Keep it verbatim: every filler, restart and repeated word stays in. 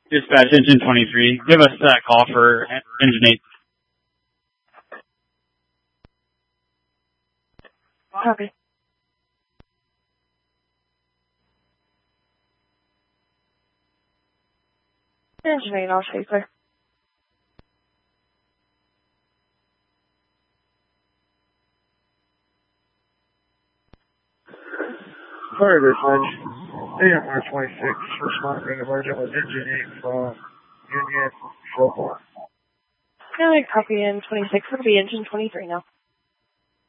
Dispatch, engine twenty-three. Give us that call for engine eight. Copy. Engine eight, I'll stay clear. Fire dispatch. A M R twenty-six, responding emergent with engine eight from Union Four. Yeah, copy in twenty-six. It'll be engine twenty-three now.